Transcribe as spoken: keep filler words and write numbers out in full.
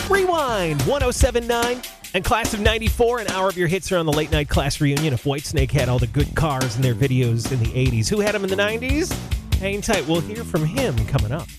Rewind one oh seven point nine and Class of ninety-four, an hour of your hits around the late night class reunion. If Whitesnake had all the good cars in their videos in the eighties, who had them in the nineties? Hang tight, we'll hear from him coming up.